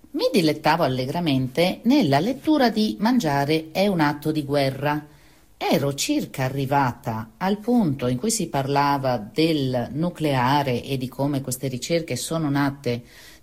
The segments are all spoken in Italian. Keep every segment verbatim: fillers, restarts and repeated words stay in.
Mi dilettavo allegramente nella lettura di Mangiare è un atto di guerra. Ero circa arrivata al punto in cui si parlava del nucleare e di come queste ricerche sono nate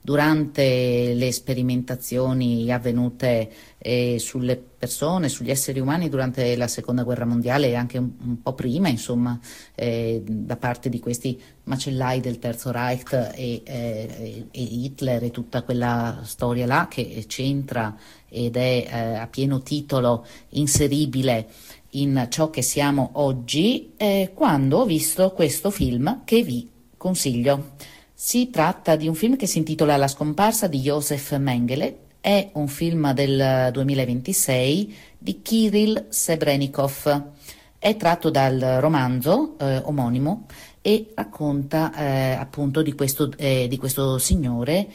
durante le sperimentazioni avvenute eh, sulle persone, sugli esseri umani durante la seconda guerra mondiale e anche un, un po' prima, insomma, eh, da parte di questi macellai del Terzo Reich e, eh, e Hitler e tutta quella storia là che c'entra ed è eh, a pieno titolo inseribile in ciò che siamo oggi, eh, quando ho visto questo film che vi consiglio. Si tratta di un film che si intitola La scomparsa di Josef Mengele, è un film del duemilaventisei di Kirill Sebrenikov, è tratto dal romanzo eh, omonimo e racconta eh, appunto di questo, eh, di questo signore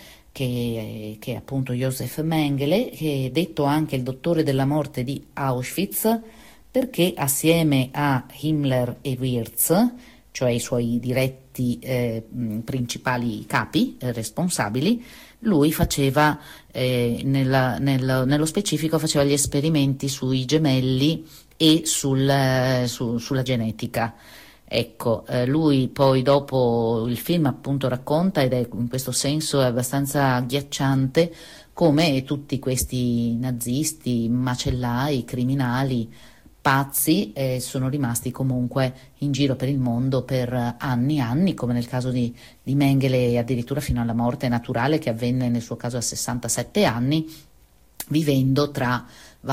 che, che è appunto Josef Mengele, che è detto anche il dottore della morte di Auschwitz, perché assieme a Himmler e Wirtz, cioè i suoi diretti eh, principali capi eh, responsabili, lui faceva, eh, nella, nel, nello specifico, faceva gli esperimenti sui gemelli e sul, eh, su, sulla genetica. Ecco, eh, lui poi dopo il film appunto racconta, ed è in questo senso è abbastanza agghiacciante, come tutti questi nazisti, macellai, criminali, pazzi eh, sono rimasti comunque in giro per il mondo per anni e anni, come nel caso di, di Mengele, addirittura fino alla morte naturale che avvenne nel suo caso a sessantasette anni, vivendo tra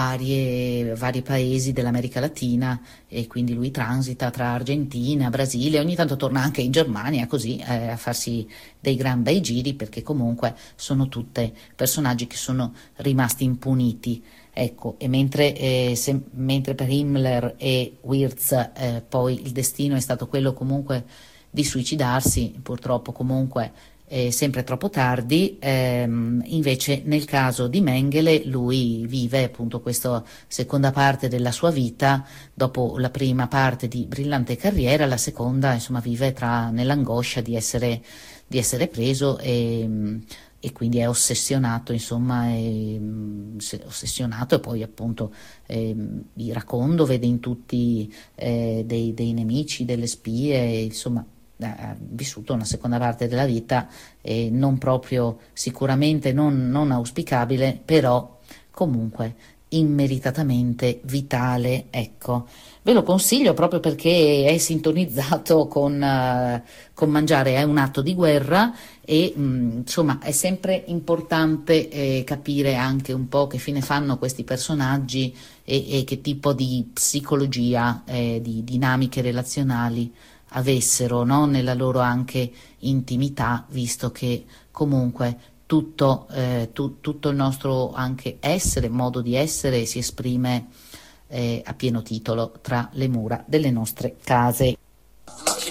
varie, vari paesi dell'America Latina, e quindi lui transita tra Argentina, Brasile, ogni tanto torna anche in Germania così eh, a farsi dei gran bei giri, perché comunque sono tutte personaggi che sono rimasti impuniti. Ecco, e mentre, eh, se, mentre per Himmler e Wirtz eh, poi il destino è stato quello comunque di suicidarsi, purtroppo comunque eh, sempre troppo tardi, ehm, invece nel caso di Mengele lui vive appunto questa seconda parte della sua vita, dopo la prima parte di brillante carriera, la seconda insomma vive tra, nell'angoscia di essere, di essere preso e... e quindi è ossessionato, insomma, è, ossessionato e poi appunto eh, iracondo, vede in tutti eh, dei, dei nemici, delle spie, insomma ha vissuto una seconda parte della vita eh, non proprio, sicuramente non, non auspicabile, però comunque immeritatamente vitale, ecco. Ve lo consiglio proprio perché è sintonizzato con, uh, con Mangiare è un atto di guerra e mh, insomma è sempre importante eh, capire anche un po' che fine fanno questi personaggi e, e che tipo di psicologia, eh, di dinamiche relazionali avessero, no? Nella loro anche intimità, visto che comunque tutto, eh, tu, tutto il nostro anche essere, modo di essere si esprime eh, a pieno titolo tra le mura delle nostre case.